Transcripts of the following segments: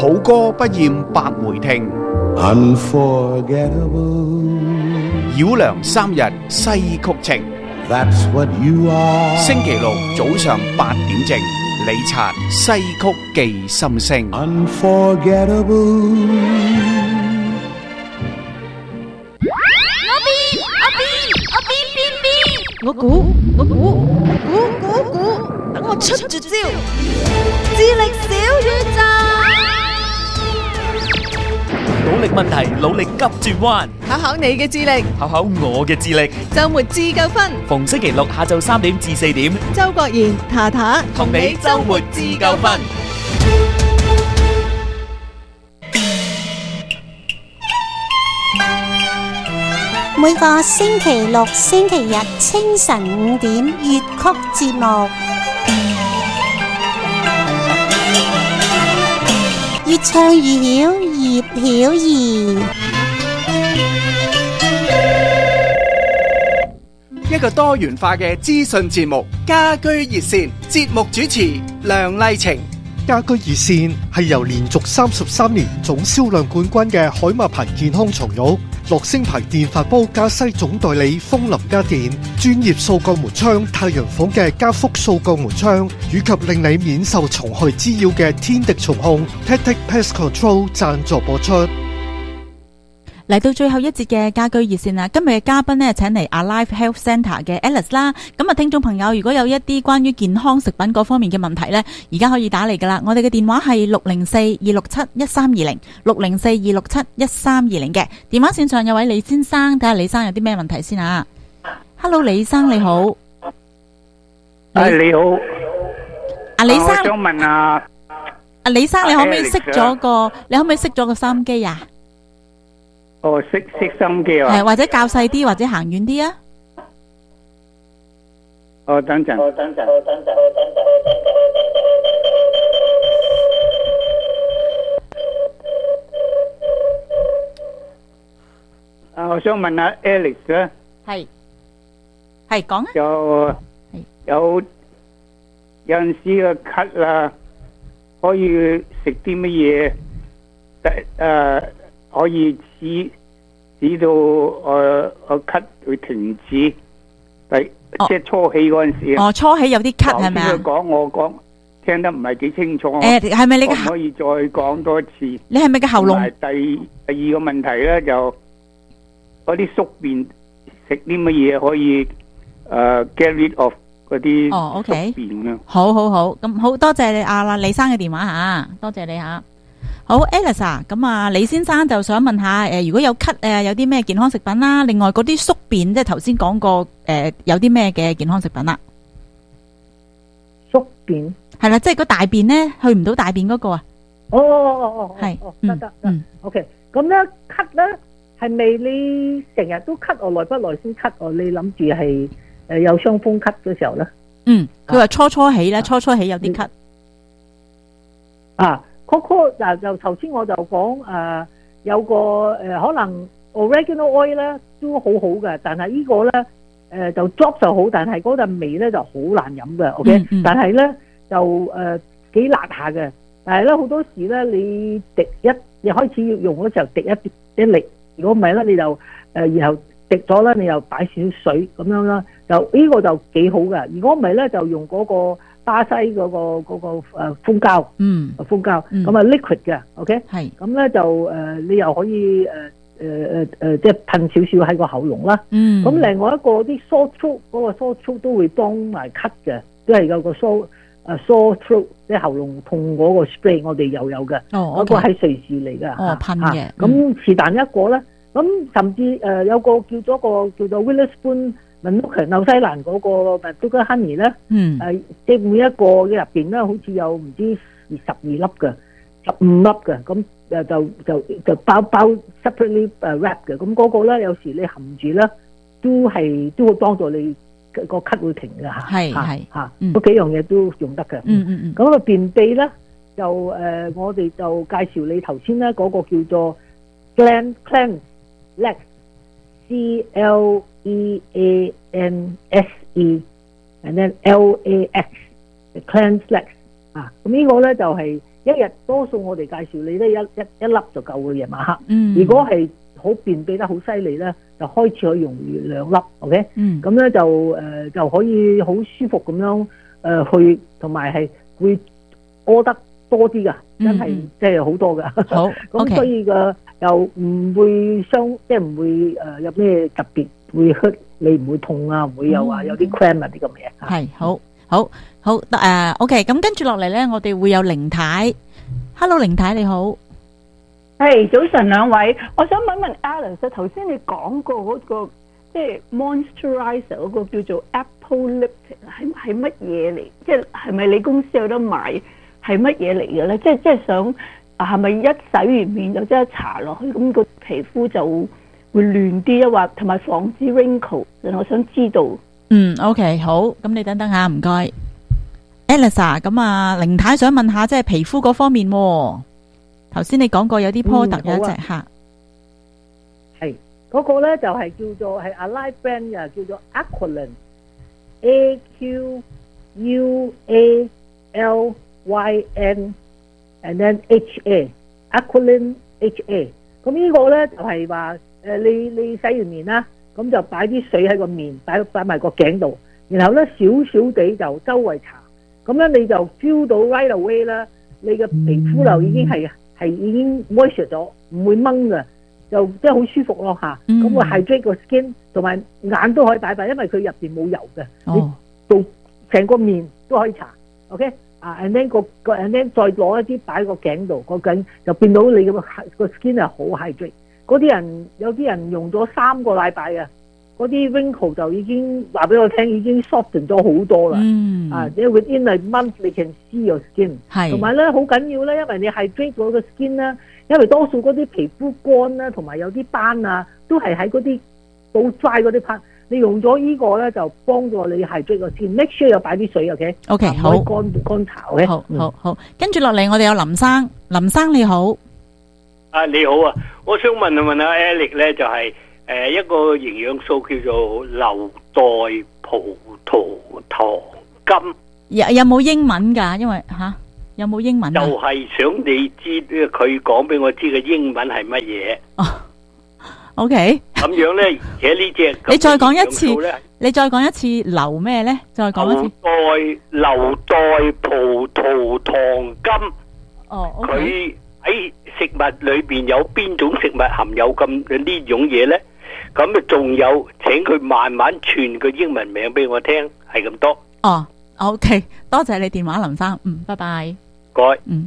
好歌不厭百回聽， Unforgettable. 繞梁三日西曲情。 That's what you are. 星期六早上8點正，李察西曲記心聲。 Unforgettable. 我估，等我出絕招，智力小宇宙， 努力問題，努力急轉彎， 考考你嘅智力， 考考我嘅智力。 周末自夠分， 逢星期六下晝3點至4點， 周國賢、塔塔同你周末自夠分。 每個星期六、星期日清晨5點粵曲節目，越唱越曉，葉曉儀。 一個多元化嘅資訊節目，家居熱線，節目主持梁麗晴。 家居熱線係由連續33年總銷量冠軍嘅海馬牌健康床褥、樂聲牌電飯煲加西總代理風林家電、專業掃鋼門窗太陽房嘅加福掃鋼門窗，以及令你免受蟲害滋擾嘅天敵蟲控 Tactic Pest Control 贊助播出。 嚟到最後一節嘅家居熱線啦，今日嘅嘉賓呢，請嚟 Alive Health Centre 嘅 Alice 啦。咁啊，聽眾朋友如果有一啲關於健康食品嗰方面嘅問題呢，而家可以打嚟噶啦。我哋嘅電話係604-267-1320 604-267-1320嘅。電話線上有位李先生，睇下李生有啲咩問題先啊。Hello， 李生你好。 你好。 李生， 我想問下， 李生你可唔可以熄咗個收音機啊？ 熄心機啊！ 係或者較細啲，或者行遠啲啊！ 等陣。我想問下 Alex 咧， 係講啊！ 有陣時嘅咳啦，可以食啲乜嘢？可以指到我咳會停止，即係初起嗰陣時。 初起有啲咳係咪啊？ 我講聽得唔係幾清楚。 係咪你嘅？ 可以再講多一次？ 你係咪嘅喉嚨？ 第二個問題咧，就嗰啲宿便食啲乜嘢可以get rid of 嗰啲宿便啊？ 好，咁好多謝你李生嘅電話吓，多謝你吓。好 Alice 啊，咁啊李先生就想問下如果有咳有啲咩健康食品啦？另外嗰啲宿便即係頭先講過有啲咩嘅健康食品啦？ 宿便係啦，即係個大便咧去唔到大便嗰個啊？係得OK。咁咧咳咧係咪你成日都咳耐不耐先咳？你諗住係有傷風咳嘅時候咧？ 佢話初起咧，初起有啲咳嗱，就頭先我就講有個可能 oregano oil 咧都好好嘅，但係呢個咧就 drop 就好，但係嗰陣味咧就好難飲嘅 ，OK，但係咧就幾辣下嘅，但係咧好多時咧你你開始要用嘅時候滴一滴，如果唔係咧你就然後滴咗咧你又擺少少水咁樣啦，就呢個就幾好嘅，如果唔係咧就用嗰個巴西嗰個蜂膠，蜂膠咁啊 liquid 嘅 ，OK， 係咁咧就你又可以即係噴少少喺個喉嚨啦。咁另外一個啲 sore throat 嗰個 sore throat 都會幫埋咳嘅，都係有個 sore throat 即係喉嚨痛嗰個 spray 我哋又有嘅，嗰個係瑞士嚟嘅， 噴嘅。 咁是但一個咧，咁甚至有個叫做 Witherspoon Manuka 紐西蘭嗰個 Manuka Honey 咧，即係每一個嘅入邊咧，好似有唔知12粒嘅，15粒嘅，咁就包 separately wrap 嘅，咁嗰個咧有時你含住咧，都會幫助你個咳會停嘅嚇，係嗰幾樣嘢都用得嘅。咁個便秘咧就我哋就介紹你頭先咧嗰個叫做 Cleanse Lex CLEANSE，and then LAX Cleanse Lex 咁呢個咧就係一日多數我哋介紹你咧一粒就夠嘅夜晚黑。 嗯， 如果係好便秘得好犀利咧，就開始可以用2粒 ，OK？ 嗯， 咁咧就可以好舒服咁樣去，同埋係會屙得多啲噶，真係即係好多噶。 好， 咁所以嘅又唔會即係唔會有咩特別會hurt你唔會痛啊，唔會有話有啲 cramp 啊啲咁嘅嘢。 係好 OK， 咁跟住落嚟咧，我哋會有凌太。Hello， 凌太你好。 係早晨兩位，我想問問 Alice， 頭先你講過嗰個即係 moisturizer 嗰個叫做 Apple Lipton 係乜嘢嚟？即係咪你公司有得買？係乜嘢嚟嘅咧？即係想係咪一洗完面就即係搽落去，咁個皮膚就會嫩啲啊？或同埋防止 wrinkle， 我想知道。 OK， 好，咁你等等下，唔該 ，Alice， 咁啊，凌太想問下即係皮膚嗰方面。頭先你講過有啲 product 有一隻嚇， 係嗰個咧就係叫做係 Alive brand 嘅，叫做 Aqualyn，AQUALYN，and then HA，Aqualyn HA。咁呢個咧就係話你洗完面啦，咁就擺啲水喺個面，擺埋個頸度，然後咧少少地就周圍搽，咁樣你就 feel 到 right away 啦，你嘅皮膚就已經係已經 moisture 咗，唔會掹嘅，就即係好舒服咯嚇。咁個 hydrate 個 skin 同埋眼都可以擺，因為佢入邊冇油嘅，你到成個面都可以搽。OK， and then and then 再攞一啲擺個頸度，個頸就變到你個 skin 係好 hydrate。有啲人用咗3個禮拜啊，嗰啲 wrinkle 就已經話俾我聽，已經 soften 咗好多啦。即係 within a month you can see your skin。同埋咧好緊要咧，因為你hydrate咗個 skin 啦，因為多數嗰啲皮膚乾啦，同埋有啲斑啊，都係喺嗰啲好 dry 嗰啲 part。你用咗呢個咧，就幫助你hydrate個 skin。Make sure 有擺啲水 ，OK？OK， 好。乾搽 ，OK？ 好。跟住落嚟，我哋有林生，林生你好。 你好啊，我想問下 Alex 咧，就係一個營養素叫做硫代葡萄糖苷。 有冇英文㗎？因為有冇英文啊？ 就係想你知佢講俾我知嘅英文係乜嘢。 OK。 咁樣咧，而且呢隻你再講一次，硫咩咧？再講一次。 硫代葡萄糖苷。 OK。 佢喺食物裏邊有邊種食物含有咁呢種嘢呢？咁啊，仲有，請佢慢慢傳個英文名俾我聽，係咁多。 OK， 多謝你電話，林生。拜拜。 該。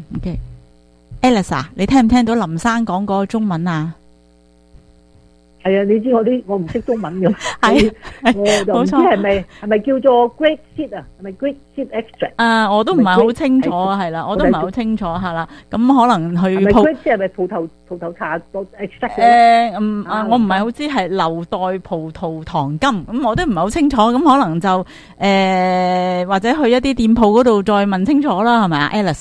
OK。Alice 啊，你聽唔聽到林生講嗰個中文啊？ 係啊，你知我唔識中文嘅，我就唔知係咪叫做 grape seed 啊？係咪 grape seed extract？ 我都唔係好清楚，係啦，我都唔係好清楚嚇啦。咁可能去 grape seed 係咪葡萄茶 extract？ 我唔係好知係硫代葡萄糖苷，咁我都唔係好清楚。咁可能就或者去一啲店鋪嗰度再問清楚啦，係咪啊 ，Alice？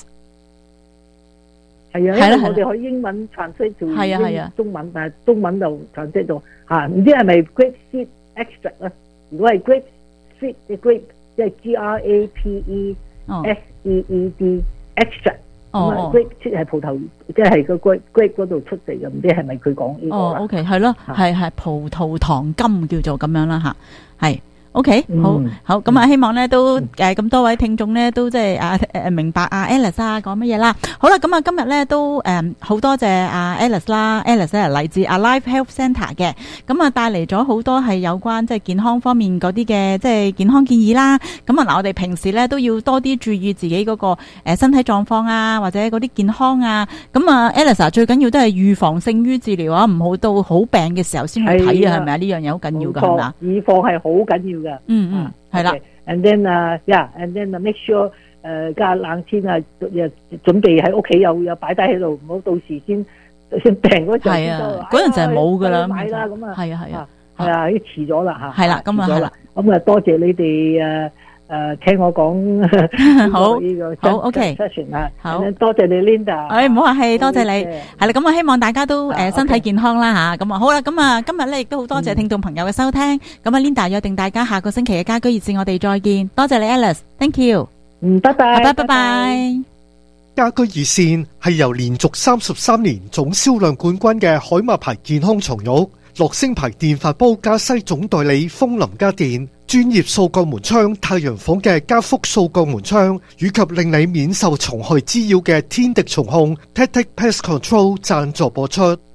係啊，因為我哋可以英文 translate 做中文，但係中文就 translate 到唔知係咪 grape seed extract 咧？如果係 grape seed 嘅 grape，即係 GRAPE SEED extract， grape seed 係葡萄，即係個 grape 嗰度出嚟嘅，唔知係咪佢講呢個啦 ？OK， 係咯，係葡萄糖苷叫做咁樣啦嚇，係。OK， 好，咁啊，希望咧都咁多位聽眾咧都即係明白Alice 講乜嘢啦。好啦，咁啊今日咧都好多謝Alice 啦 ，Alice 係嚟自Alive Health Centre 嘅，咁啊帶嚟咗好多係有關即係健康方面嗰啲嘅即係健康建議啦。咁啊嗱，我哋平時咧都要多啲注意自己嗰個身體狀況啊，或者嗰啲健康啊。咁啊 Alice 最緊要都係預防勝於治療啊，唔好到好病嘅時候先去睇啊，係咪啊？呢樣嘢好緊要㗎，係咪啊？ 預防係好緊要。 係啦。 And then make sure 加冷天啊，準備喺屋企有擺低喺度，唔好到時先病嗰陣。 係啊，嗰陣就係冇噶啦。 買啦咁啊。 係啊，已經遲咗啦嚇。 係啦，咁啊係啦。 咁啊，多謝你哋聽我講好 OK， 好多謝你 Linda。 唔好客氣，多謝你。係啦，咁啊，希望大家都身體健康啦吓。咁啊，好啦，咁啊，今日咧亦都好多謝聽眾朋友嘅收聽。咁啊 Linda 約定大家下個星期嘅家居熱線，我哋再見。多謝你 Alice，Thank you。 拜拜。 拜拜。 家居熱線係由連續33年總銷量冠軍嘅海馬牌健康床褥、樂聲牌電飯煲加西總代理風林家電、專業掃角門窗太陽房嘅加福掃角門窗，以及令你免受蟲害滋擾嘅天敵蟲控 Tactic Pest Control 贊助播出。